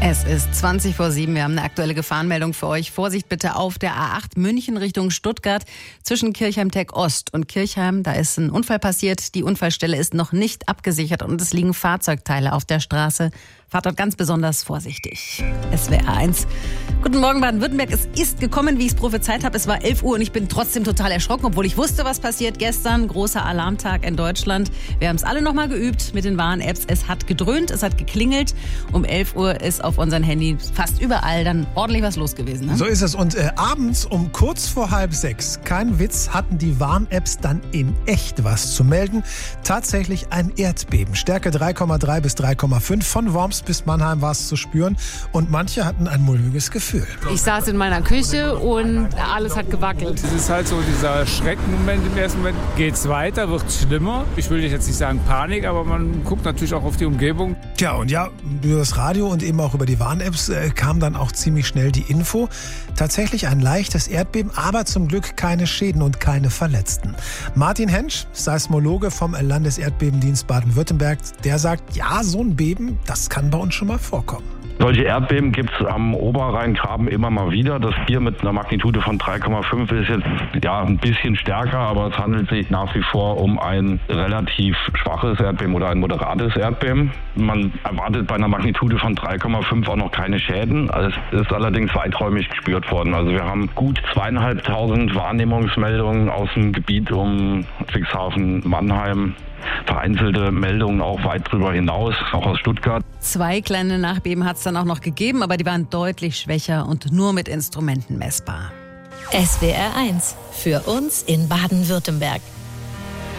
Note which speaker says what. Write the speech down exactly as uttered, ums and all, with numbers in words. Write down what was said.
Speaker 1: Es ist zwanzig vor sieben. Wir haben eine aktuelle Gefahrenmeldung für euch. Vorsicht bitte auf der A acht München Richtung Stuttgart zwischen Kirchheim-Tech Ost und Kirchheim. Da ist ein Unfall passiert. Die Unfallstelle ist noch nicht abgesichert und es liegen Fahrzeugteile auf der Straße. Fahrt dort ganz besonders vorsichtig. S W R eins. Guten Morgen Baden-Württemberg. Es ist gekommen, wie ich es prophezeit habe. Es war elf Uhr und ich bin trotzdem total erschrocken, obwohl ich wusste, was passiert gestern. Großer Alarmtag in Deutschland. Wir haben es alle nochmal geübt mit den Warn-Apps. Es hat gedröhnt, es hat geklingelt. Um elf Uhr ist auf unseren Handys fast überall dann ordentlich was los gewesen. Ne?
Speaker 2: So ist es. Und äh, abends um kurz vor halb sechs, kein Witz, hatten die Warn-Apps dann in echt was zu melden. Tatsächlich ein Erdbeben. Stärke drei Komma drei bis drei Komma fünf. Von Worms bis Mannheim war es zu spüren. Und manche hatten ein mulmiges Gefühl.
Speaker 3: Ich saß in meiner Küche und alles hat gewackelt.
Speaker 4: Es ist halt so dieser Schreckmoment im ersten Moment. Geht's weiter, wird's schlimmer? Ich will jetzt nicht sagen Panik, aber man guckt natürlich auch auf die Umgebung.
Speaker 2: Tja, und ja, über das Radio und eben auch über die Warn-Apps äh, kam dann auch ziemlich schnell die Info. Tatsächlich ein leichtes Erdbeben, aber zum Glück keine Schäden und keine Verletzten. Martin Hensch, Seismologe vom Landeserdbebendienst Baden-Württemberg, der sagt, ja, so ein Beben, das kann bei uns schon mal vorkommen.
Speaker 5: Solche Erdbeben gibt es am Oberrheingraben immer mal wieder. Das hier mit einer Magnitude von drei Komma fünf ist jetzt ja ein bisschen stärker, aber es handelt sich nach wie vor um ein relativ schwaches Erdbeben oder ein moderates Erdbeben. Man erwartet bei einer Magnitude von drei Komma fünf auch noch keine Schäden. Es ist allerdings weiträumig gespürt worden. Also wir haben gut zweieinhalbtausend Wahrnehmungsmeldungen aus dem Gebiet um Ludwigshafen, Mannheim. Vereinzelte Meldungen auch weit drüber hinaus, auch aus Stuttgart.
Speaker 1: Zwei kleine Nachbeben hat es dann auch noch gegeben, aber die waren deutlich schwächer und nur mit Instrumenten messbar.
Speaker 6: S W R eins. Für uns in Baden-Württemberg.